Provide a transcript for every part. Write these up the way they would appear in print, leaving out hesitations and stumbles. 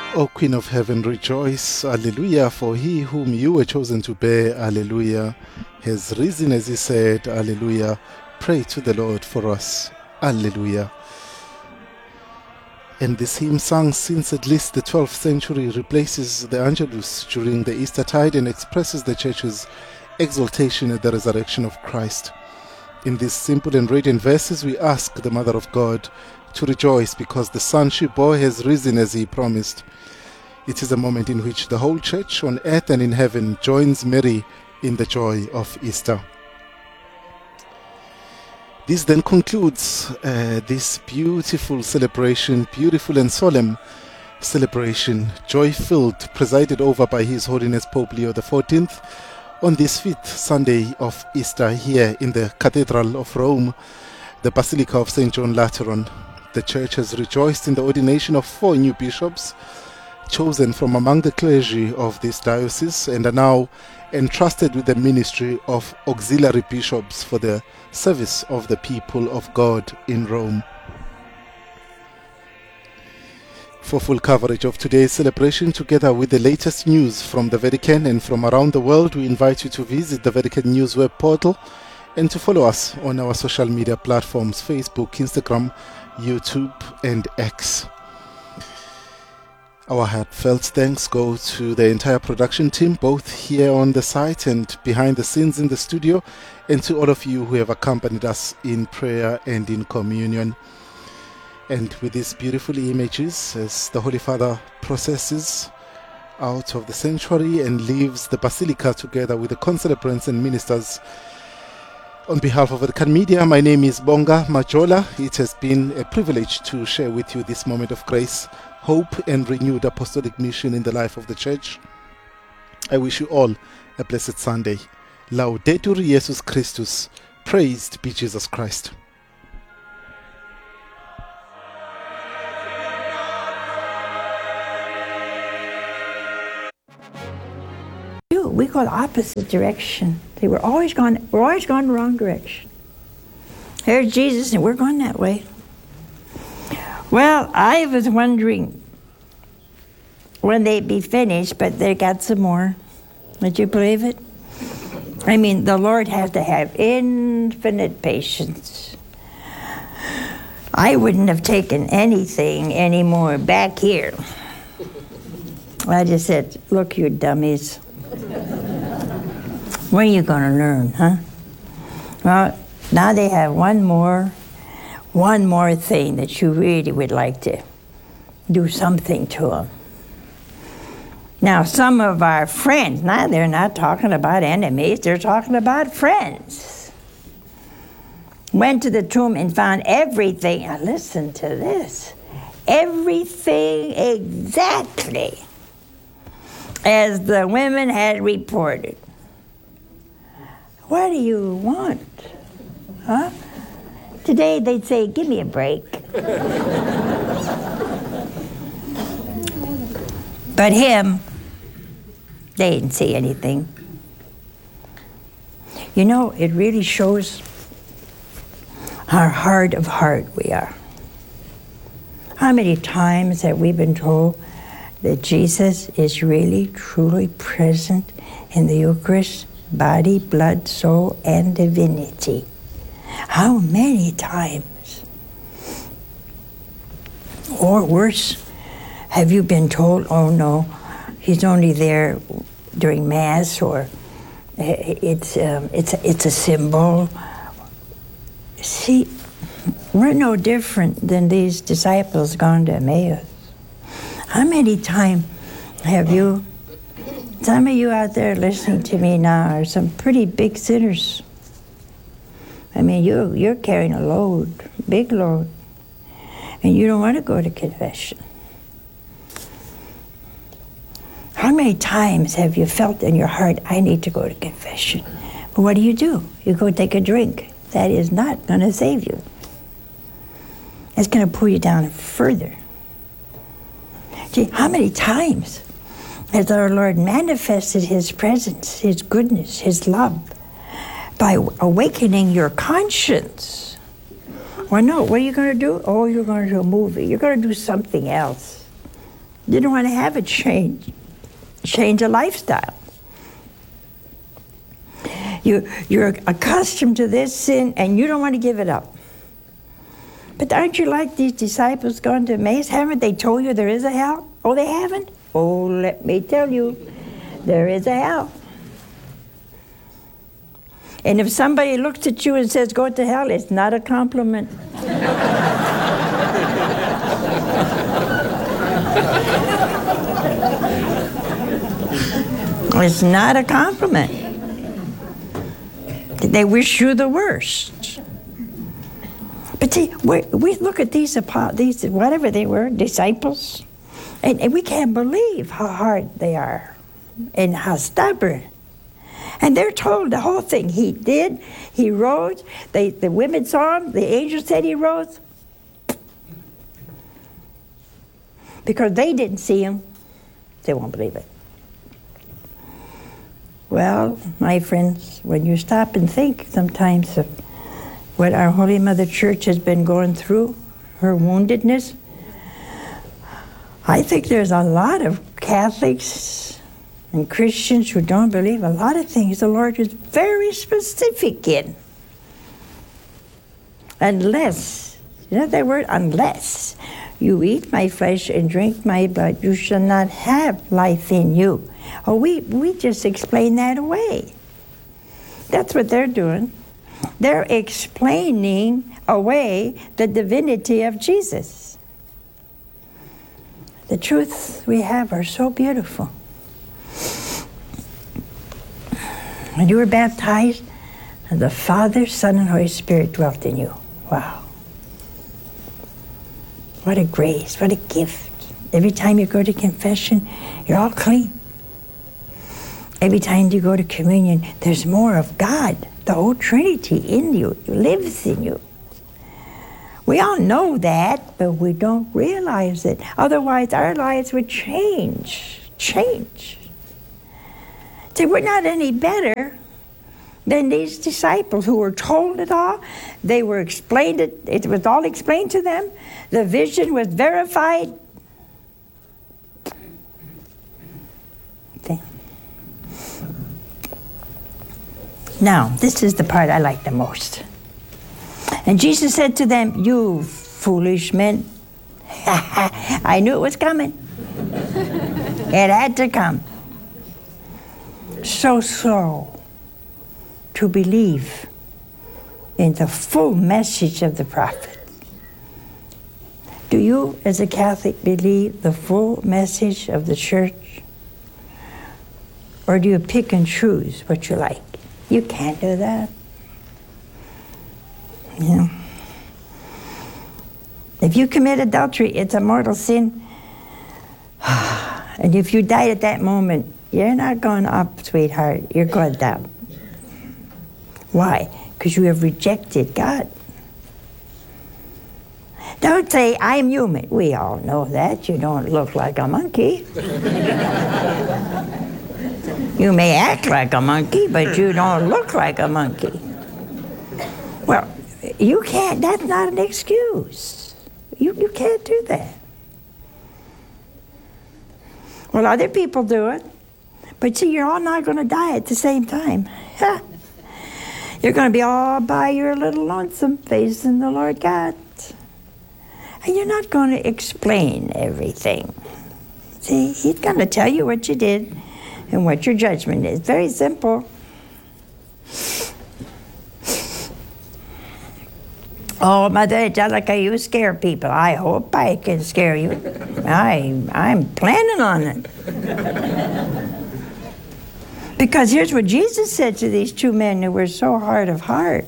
O Queen of Heaven, rejoice, Alleluia, for he whom you were chosen to bear, Alleluia, has risen as he said, Alleluia. Pray to the Lord for us, Alleluia. And this hymn sung since at least the 12th century replaces the Angelus during the Eastertide and expresses the Church's exaltation at the resurrection of Christ. In these simple and radiant verses, we ask the Mother of God to rejoice because the Son she bore has risen as he promised. It is a moment in which the whole Church on earth and in heaven joins Mary in the joy of Easter. This then concludes this beautiful celebration, beautiful and solemn celebration, joy-filled, presided over by His Holiness Pope Leo XIV on this 5th Sunday of Easter here in the Cathedral of Rome, the Basilica of St. John Lateran. The Church has rejoiced in the ordination of 4 new bishops chosen from among the clergy of this diocese and are now entrusted with the ministry of auxiliary bishops for the service of the people of God in Rome. For full coverage of today's celebration, together with the latest news from the Vatican and from around the world, we invite you to visit the Vatican News web portal and to follow us on our social media platforms, Facebook, Instagram, YouTube, and X. Our heartfelt thanks go to the entire production team, both here on the site and behind the scenes in the studio, and to all of you who have accompanied us in prayer and in communion. And with these beautiful images, as the Holy Father processes out of the sanctuary and leaves the Basilica together with the concelebrants and ministers, on behalf of Vatican Media, my name is Bonga Majola. It has been a privilege to share with you this moment of grace, hope, and renewed apostolic mission in the life of the Church. I wish you all a blessed Sunday. Laudetur Jesus Christus. Praised be Jesus Christ. We go the opposite direction. We're always going the wrong direction. Here's Jesus, and we're going that way. Well, I was wondering when they'd be finished, but they got some more. Would you believe it? I mean, the Lord has to have infinite patience. I wouldn't have taken anything anymore back here. I just said, look, you dummies. When are you going to learn, huh? Well, now they have one more thing that you really would like to do something to them. Now, some of our friends, now they're not talking about enemies, they're talking about friends. Went to the tomb and found everything. Now listen to this. Everything exactly as the women had reported. What do you want? Huh? Today they'd say, give me a break. But him, they didn't see anything. You know, it really shows how hard of heart we are. How many times have we been told that Jesus is really, truly present in the Eucharist, body, blood, soul, and divinity? How many times? Or worse, have you been told, oh no, he's only there during Mass, or it's a symbol? See, we're no different than these disciples gone to Emmaus. How many times have you, some of you out there listening to me now are some pretty big sinners. I mean, you're carrying a load, big load, and you don't want to go to confession. How many times have you felt in your heart, I need to go to confession? But what do? You go take a drink. That is not going to save you. It's going to pull you down further. See, how many times has our Lord manifested His presence, His goodness, His love, by awakening your conscience? Well, no, what are you going to do? Oh, you're going to do a movie. You're going to do something else. You don't want to have a change a lifestyle. You're accustomed to this sin, and you don't want to give it up. But aren't you like these disciples gone to Emmaus? Haven't they told you there is a hell? Oh, they haven't? Oh, let me tell you, there is a hell. And if somebody looks at you and says, go to hell, it's not a compliment. It's not a compliment. They wish you the worst. But see, we look at these whatever they were, disciples, and we can't believe how hard they are and how stubborn. And they're told the whole thing. He did. He rose. The women saw him. The angel said he rose. Because they didn't see him, they won't believe it. Well, my friends, when you stop and think sometimes of what our Holy Mother Church has been going through, her woundedness, I think there's a lot of Catholics and Christians who don't believe a lot of things the Lord is very specific in. Unless, you know that word, unless you eat my flesh and drink my blood, you shall not have life in you. Oh, we just explain that away. That's what they're doing. They're explaining away the divinity of Jesus. The truths we have are so beautiful. When you were baptized, the Father, Son, and Holy Spirit dwelt in you. Wow. What a grace, what a gift. Every time you go to confession, you're all clean. Every time you go to communion, there's more of God, the whole Trinity in you, lives in you. We all know that, but we don't realize it. Otherwise, our lives would change. See, we're not any better than these disciples who were told it all. They were explained it was all explained to them. The vision was verified. Okay. Now, this is the part I like the most. And Jesus said to them, you foolish men. I knew it was coming. It had to come. So slow to believe in the full message of the prophet. Do you, as a Catholic, believe the full message of the church? Or do you pick and choose what you like? You can't do that. You know? If you commit adultery, it's a mortal sin. And if you died at that moment, you're not going up, sweetheart. You're going down. Why? Because you have rejected God. Don't say, I'm human. We all know that. You don't look like a monkey. You may act like a monkey, but you don't look like a monkey. Well, you can't. That's not an excuse. You can't do that. Well, other people do it. But see, you're all not going to die at the same time. You're going to be all by your little lonesome facing the Lord God. And you're not going to explain everything. See, he's going to tell you what you did and what your judgment is. Very simple. Oh, Mother Angelica, you scare people. I hope I can scare you. I'm planning on it. Because here's what Jesus said to these two men who were so hard of heart.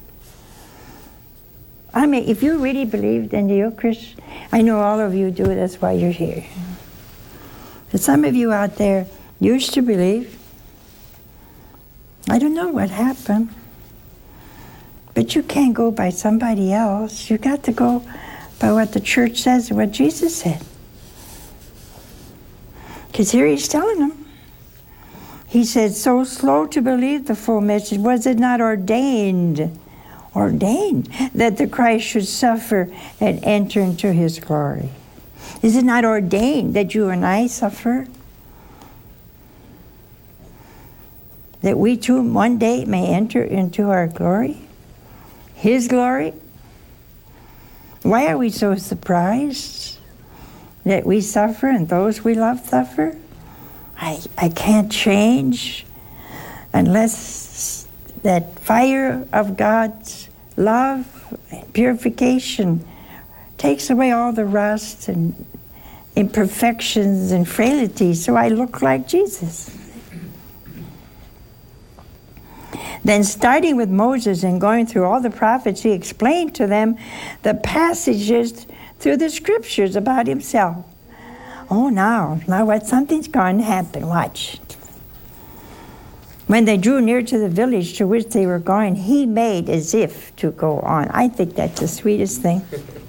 I mean, if you really believed in the Eucharist, I know all of you do, that's why you're here. But some of you out there used to believe. I don't know what happened. But you can't go by somebody else. You got to go by what the church says and what Jesus said. Because here he's telling them. He said, so slow to believe the full message, was it not ordained that the Christ should suffer and enter into his glory? Is it not ordained that you and I suffer? That we too one day may enter into our glory? His glory? Why are we so surprised that we suffer and those we love suffer? I can't change unless that fire of God's love and purification takes away all the rust and imperfections and frailties so I look like Jesus. Then starting with Moses and going through all the prophets, he explained to them the passages through the scriptures about himself. Oh, now what? Something's going to happen. Watch. When they drew near to the village to which they were going, he made as if to go on. I think that's the sweetest thing.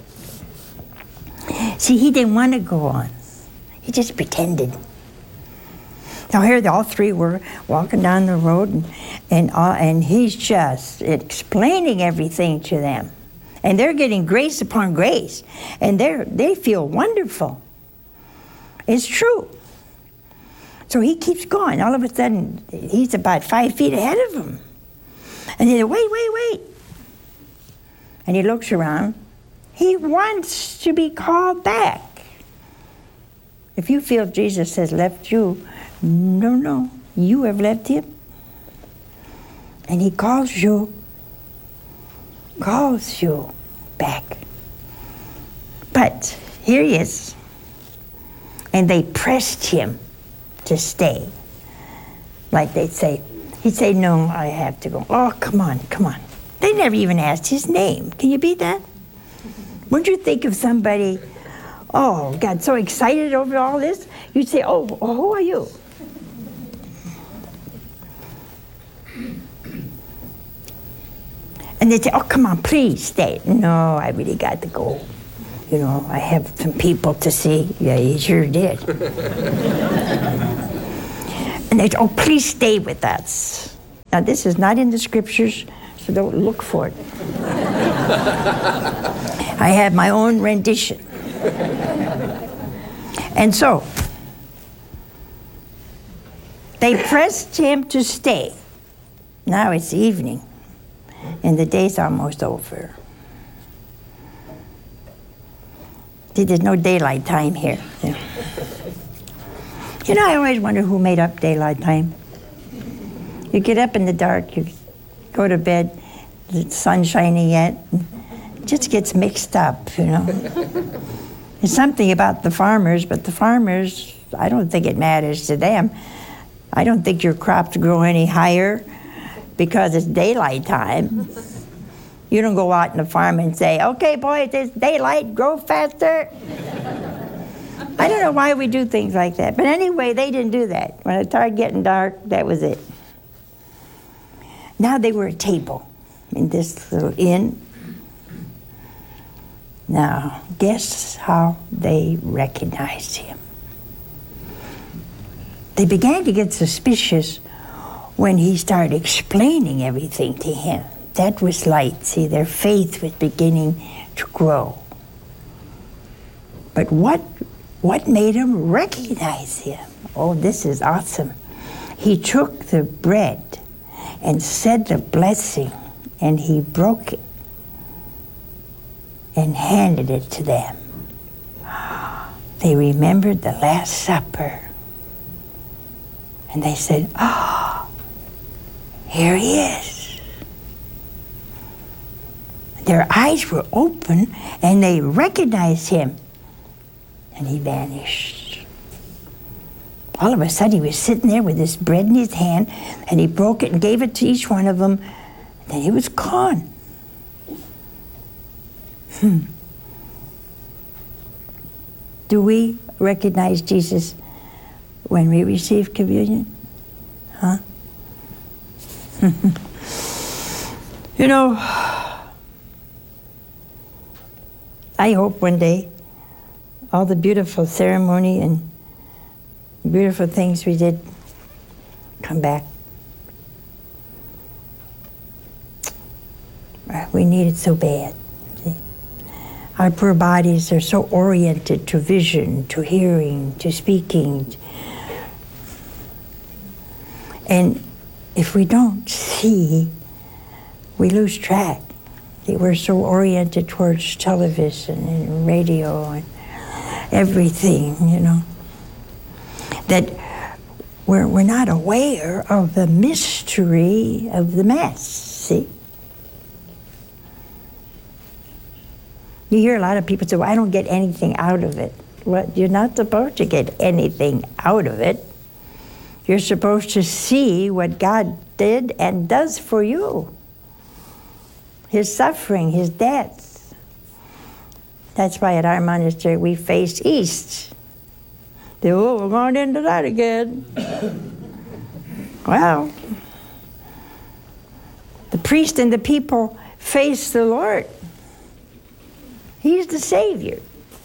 See, he didn't want to go on. He just pretended. Now here all three were walking down the road, and he's just explaining everything to them. And they're getting grace upon grace. And they feel wonderful. It's true. So he keeps going. All of a sudden, he's about 5 feet ahead of them. And he said, wait. And he looks around. He wants to be called back. If you feel Jesus has left you, no, you have left him. And he calls you back. But here he is. And they pressed him to stay. Like they'd say, he'd say, no, I have to go. Oh, come on. They never even asked his name. Can you beat that? Wouldn't you think of somebody, oh, got so excited over all this? You'd say, oh, who are you? And they'd say, oh, come on, please stay. No, I really got to go. You know, I have some people to see. Yeah, you sure did. And they'd say, oh, please stay with us. Now, this is not in the scriptures, so don't look for it. I have my own rendition. And so, they pressed him to stay. Now it's evening, and the day's almost over. See, there's no daylight time here. You know, I always wonder who made up daylight time. You get up in the dark, you go to bed, the sun's shining yet. It just gets mixed up, you know. It's something about the farmers, but the farmers, I don't think it matters to them. I don't think your crops grow any higher because it's daylight time. You don't go out in the farm and say, okay, boy, it's daylight, grow faster. I don't know why we do things like that. But anyway, they didn't do that. When it started getting dark, that was it. Now they were at a table in this little inn. Now, guess how they recognized him. They began to get suspicious when he started explaining everything to him. That was light. See, their faith was beginning to grow. But what made him recognize him? Oh, this is awesome. He took the bread and said the blessing, and he broke it and handed it to them. They remembered the Last Supper. And they said, oh, here he is. Their eyes were open and they recognized him. And he vanished. All of a sudden he was sitting there with this bread in his hand, and he broke it and gave it to each one of them. And then he was gone. Do we recognize Jesus when we receive communion? Huh? You know, I hope one day all the beautiful ceremony and beautiful things we did come back. We need it so bad. See? Our poor bodies are so oriented to vision, to hearing, to speaking. And if we don't see, we lose track. We're so oriented towards television and radio and everything, you know, that we're not aware of the mystery of the Mass, see? You hear a lot of people say, well, I don't get anything out of it. Well, you're not supposed to get anything out of it. You're supposed to see what God did and does for you. His suffering, his death. That's why at our monastery we face east. We're going into that again. Well, the priest and the people face the Lord. He's the Savior.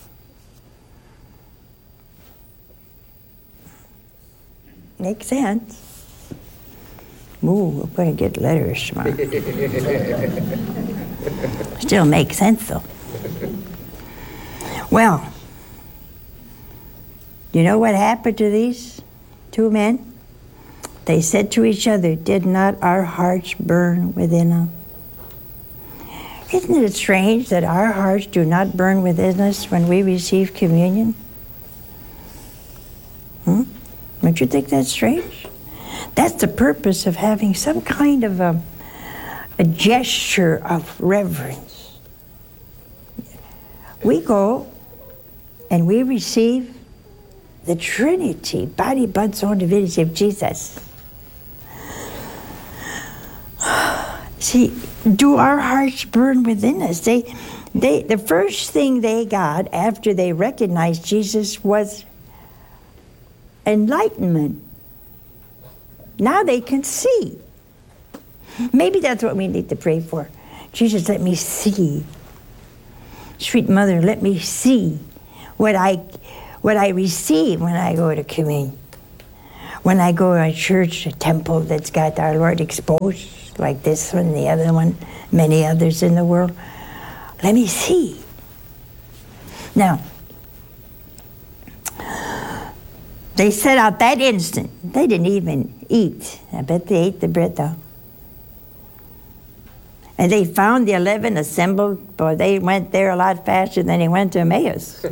Makes sense. Ooh, we're going to get letters tomorrow. Still makes sense, though. Well, you know what happened to these two men? They said to each other, did not our hearts burn within us? Isn't it strange that our hearts do not burn within us when we receive communion? Don't you think that's strange? That's the purpose of having some kind of a gesture of reverence. We go and we receive the Trinity, body, blood, soul, and divinity of Jesus. See, do our hearts burn within us? The first thing they got after they recognized Jesus was enlightenment. Now they can see. Maybe that's what we need to pray for. Jesus, let me see. Sweet Mother, let me see what I receive when I go to communion. When I go to a church, a temple that's got our Lord exposed, like this one, the other one, many others in the world, let me see. Now, they set out that instant. They didn't even eat. I bet they ate the bread, though. And they found the 11 assembled. Boy, they went there a lot faster than they went to Emmaus.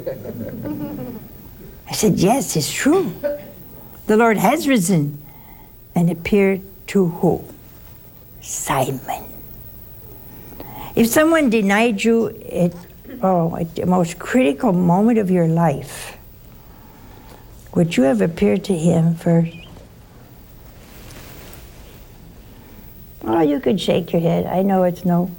I said, yes, it's true. The Lord has risen and appeared to who? Simon. If someone denied you at the most critical moment of your life, would you have appeared to him first? Oh, you could shake your head. I know it's no.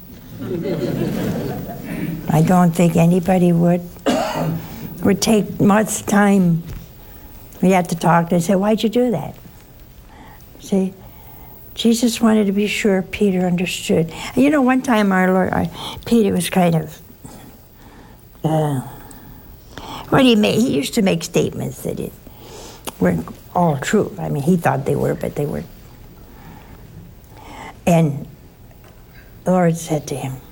I don't think anybody would. It would take much time. We had to talk and say, why'd you do that? See, Jesus wanted to be sure Peter understood. And you know, one time our Lord, Peter was kind of, he used to make statements that weren't all true. I mean, he thought they were, but they weren't. And the Lord said to him,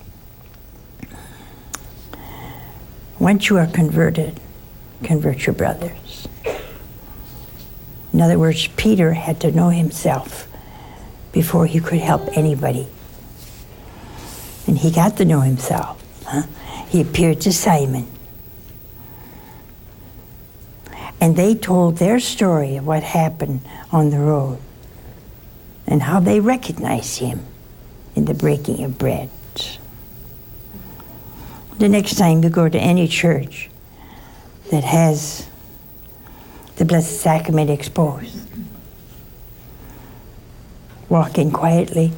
once you are converted, convert your brothers. In other words, Peter had to know himself before he could help anybody. And he got to know himself. He appeared to Simon. And they told their story of what happened on the road and how they recognized him in the breaking of bread. The next time you go to any church that has the Blessed Sacrament exposed, walk in quietly,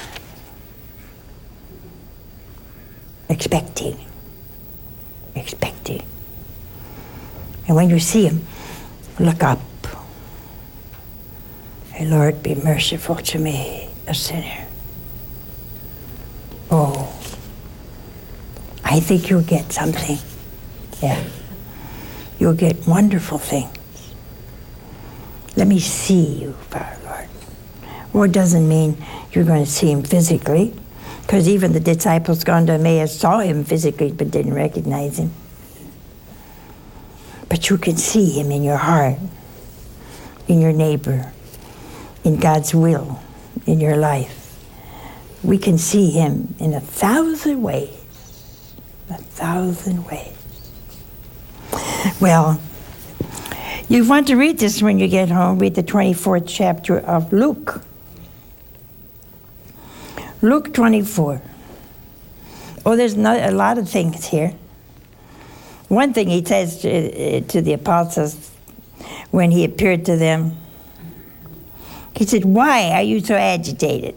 expecting. And when you see him, look up. Hey, Lord, be merciful to me, a sinner. Oh, I think you'll get something. Yeah. You'll get wonderful things. Let me see you, Father Lord. Well, it doesn't mean you're going to see him physically. Because even the disciples gone to Emmaus saw him physically but didn't recognize him. But you can see him in your heart, in your neighbor, in God's will, in your life. We can see him in 1,000 ways. 1,000 ways. Well, you want to read this when you get home. Read the 24th chapter of Luke. Luke 24. Oh, there's a lot of things here. One thing he says to the apostles when he appeared to them, he said, "Why are you so agitated?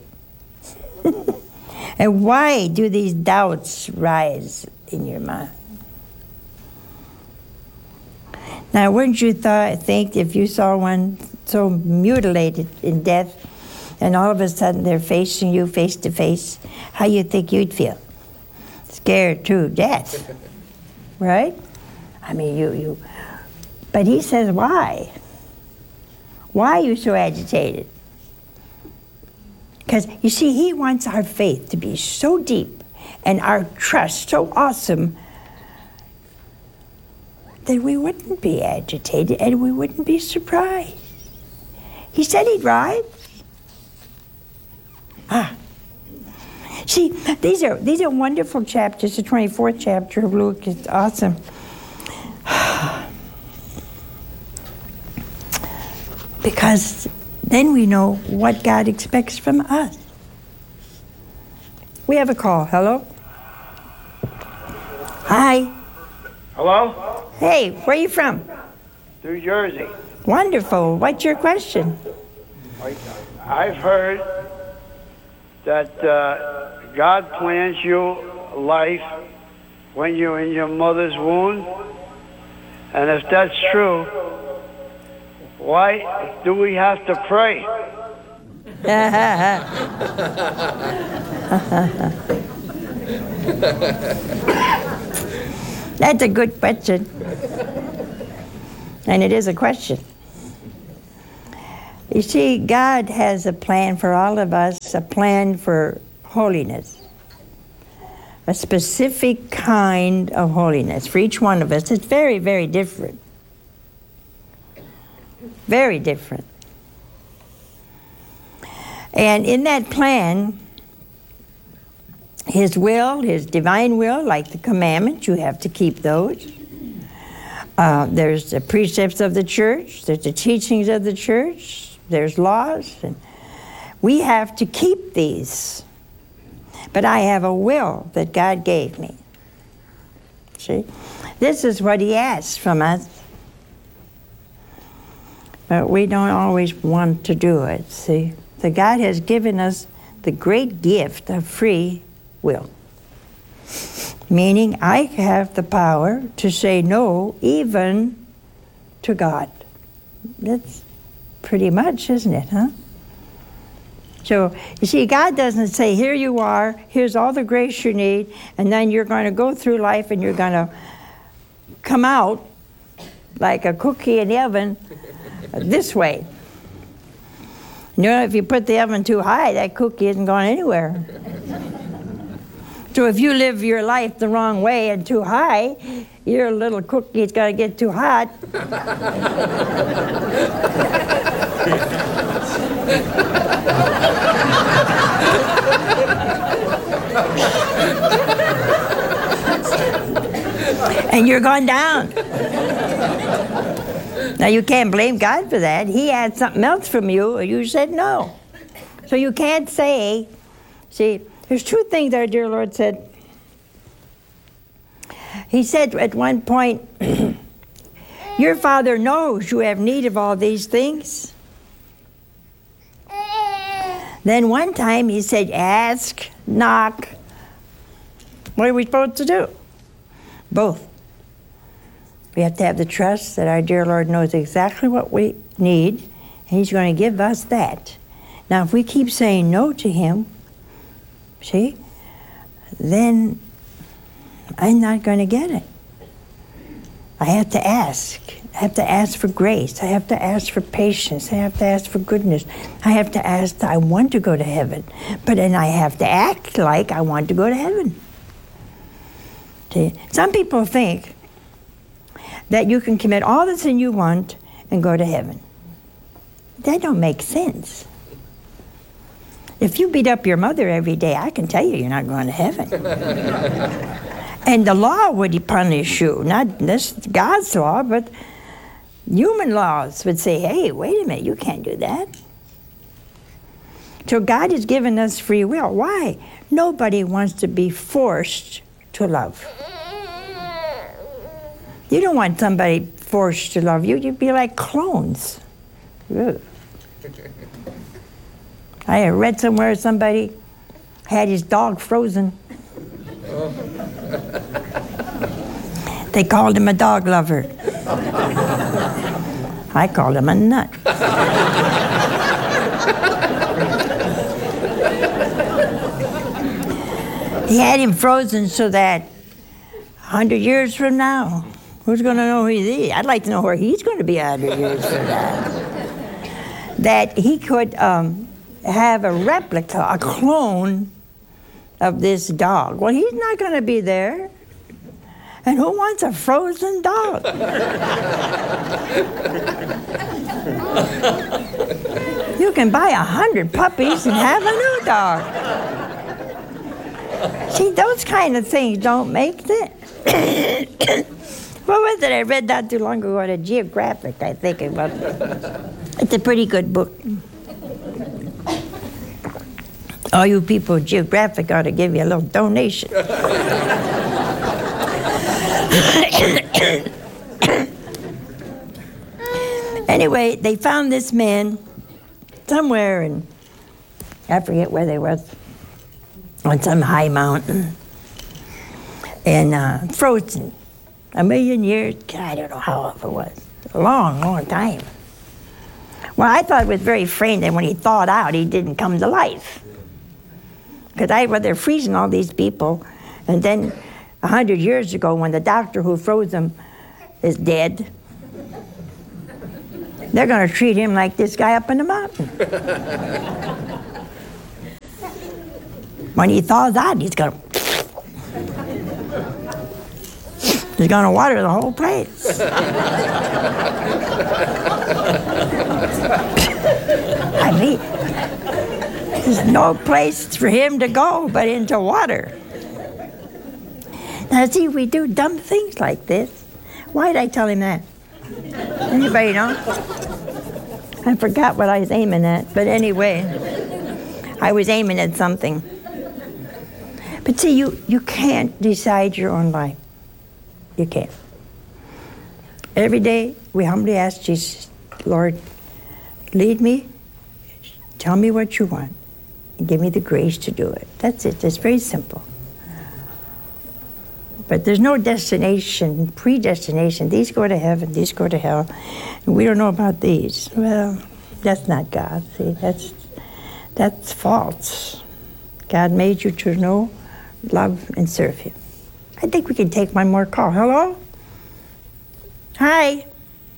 And why do these doubts rise in your mind?" Now, wouldn't you think if you saw one so mutilated in death, and all of a sudden they're facing you face to face, how you think you'd feel? Scared to death, right? I mean, you. But he says, why? Why are you so agitated? Because, you see, he wants our faith to be so deep and our trust so awesome that we wouldn't be agitated and we wouldn't be surprised. He said he'd rise. See, these are wonderful chapters. The 24th chapter of Luke is awesome. Because then we know what God expects from us. We have a call. Hello? Hi. Hello? Hey, where are you from? New Jersey. Wonderful. What's your question? I've heard that God plans you life when you're in your mother's womb. And if that's true, why do we have to pray? That's a good question. And it is a question. You see, God has a plan for all of us, a plan for holiness. A specific kind of holiness for each one of us. It's very, very different. Very different. And in that plan, His will, His divine will, like the commandments, you have to keep those. There's the precepts of the church, there's the teachings of the church, there's laws, and we have to keep these. But I have a will that God gave me. See? This is what He asks from us. But we don't always want to do it, see? So God has given us the great gift of free will. Meaning I have the power to say no even to God. That's pretty much, isn't it, huh? So, you see, God doesn't say, here you are, here's all the grace you need, and then you're going to go through life and you're going to come out like a cookie in the oven this way. You know, if you put the oven too high, that cookie isn't going anywhere. So if you live your life the wrong way and too high, your little cookie's got to get too hot. And you're going down. Now you can't blame God for that. He had something else from you, and you said no. So you can't say, see, there's two things our dear Lord said. He said at one point, your Father knows you have need of all these things. Then one time He said, ask, knock. What are we supposed to do? Both. We have to have the trust that our dear Lord knows exactly what we need, and He's going to give us that. Now, if we keep saying no to Him, see, then I'm not going to get it. I have to ask. I have to ask for grace. I have to ask for patience. I have to ask for goodness. I have to ask that I want to go to heaven. But then I have to act like I want to go to heaven. See? Some people think that you can commit all the sin you want and go to heaven. That don't make sense. If you beat up your mother every day, I can tell you you're not going to heaven. And the law would punish you, not this God's law, but human laws would say, hey, wait a minute, you can't do that. So God has given us free will. Why? Nobody wants to be forced to love. You don't want somebody forced to love you. You'd be like clones. Ugh. I read somewhere somebody had his dog frozen. They called him a dog lover. I called him a nut. He had him frozen so that 100 years from now, who's going to know who he is? I'd like to know where he's going to be 100 years from now. That he could have a replica, a clone of this dog. Well, he's not going to be there. And who wants a frozen dog? You can buy 100 puppies and have a new dog. See, those kind of things don't make sense. What was it? I read not too long ago on a Geographic, I think it was. It's a pretty good book. All you people at Geographic ought to give you a little donation. Anyway, they found this man somewhere in, I forget where they was, on some high mountain, and frozen. 1,000,000 years, I don't know how long it was. A long, long time. Well, I thought it was very strange that when he thawed out, he didn't come to life. Because they're freezing all these people, and then 100 years ago, when the doctor who froze him is dead, they're going to treat him like this guy up in the mountain. When he thaws out, he's going to water the whole place. I mean, there's no place for him to go but into water. Now, see, we do dumb things like this. Why did I tell him that? Anybody know? I forgot what I was aiming at, but anyway, I was aiming at something. But see, you can't decide your own life. You can't. Every day, we humbly ask Jesus, Lord, lead me, tell me what you want, and give me the grace to do it. That's it. It's very simple. But there's no destination, predestination. These go to heaven, these go to hell. And we don't know about these. Well, that's not God. See, that's false. God made you to know, love, and serve Him. I think we can take one more call. Hello? Hi.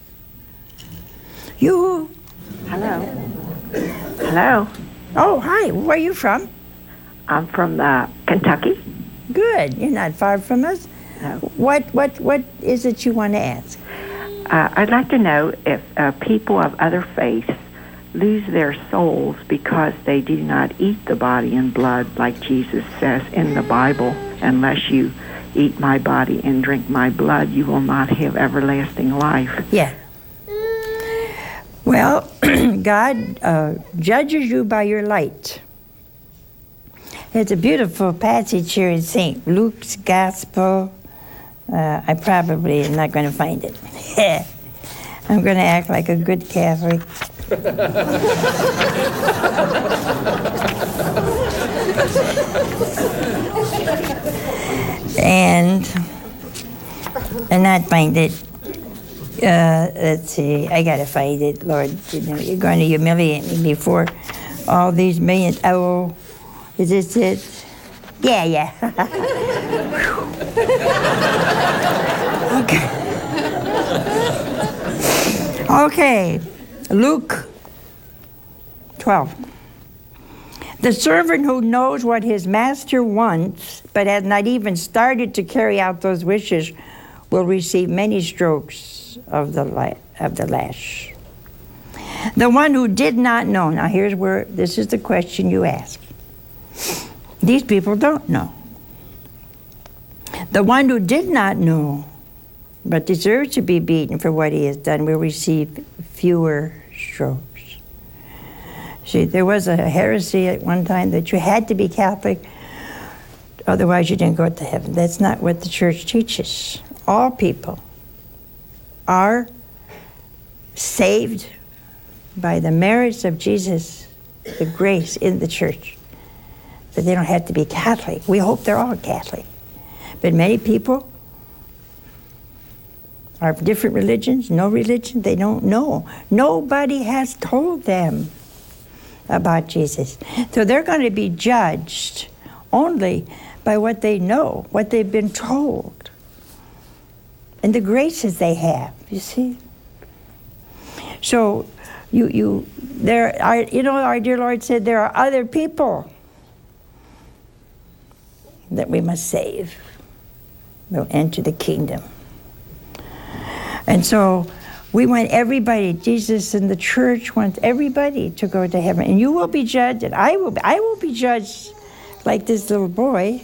You. Hello. Hello. Oh, hi. Where are you from? I'm from Kentucky. Good. You're not far from us. No. What is it you want to ask? I'd like to know if people of other faiths lose their souls because they do not eat the body and blood like Jesus says in the Bible. Unless you eat my body and drink my blood, you will not have everlasting life. Yeah. Well, God judges you by your light. There's a beautiful passage here in St. Luke's Gospel. I probably am not going to find it. I'm going to act like a good Catholic. and not find it. Let's see. I got to find it, Lord. You're going to humiliate me before all these millions. Oh. Is this it? Yeah. Okay. Okay, Luke 12. The servant who knows what his master wants, but has not even started to carry out those wishes, will receive many strokes of the lash. The one who did not know. Now here's where, this is the question you ask. These people don't know. The one who did not know, but deserves to be beaten for what he has done, will receive fewer strokes. See, there was a heresy at one time that you had to be Catholic, otherwise you didn't go to heaven. That's not what the church teaches. All people are saved by the merits of Jesus, the grace in the church. But they don't have to be Catholic. We hope they're all Catholic. But many people are of different religions, no religion, they don't know. Nobody has told them about Jesus. So they're going to be judged only by what they know, what they've been told, and the graces they have, you see? So there are, you know, our dear Lord said there are other people that we must save. Will enter the kingdom. And so we want everybody, Jesus and the church wants everybody to go to heaven. And you will be judged, and I will be judged like this little boy.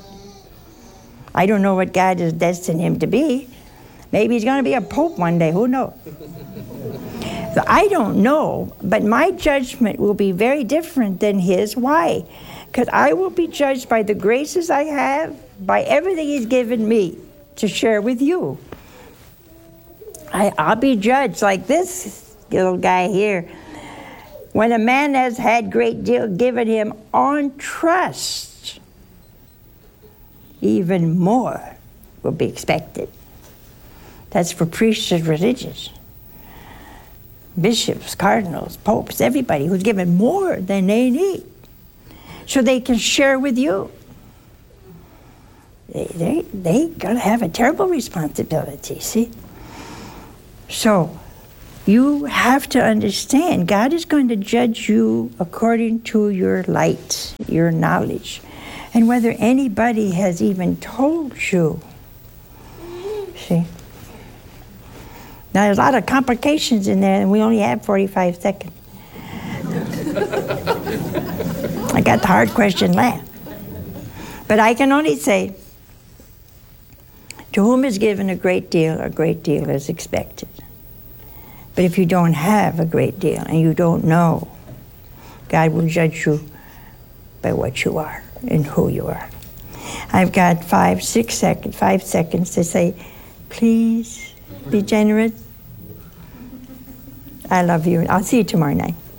I don't know what God has destined him to be. Maybe he's going to be a pope one day, who knows? So I don't know, but my judgment will be very different than his. Why? Because I will be judged by the graces I have, by everything he's given me to share with you. I'll be judged like this little guy here. When a man has had great deal given him on trust, even more will be expected. That's for priests and religious. Bishops, cardinals, popes, everybody who's given more than they need, so they can share with you. They're going to have a terrible responsibility, see? So you have to understand, God is going to judge you according to your light, your knowledge, and whether anybody has even told you. See? Now, there's a lot of complications in there, and we only have 45 seconds. I got the hard question last. But I can only say, to whom is given a great deal is expected. But if you don't have a great deal and you don't know, God will judge you by what you are and who you are. I've got 5 seconds to say, please be generous. I love you. I'll see you tomorrow night.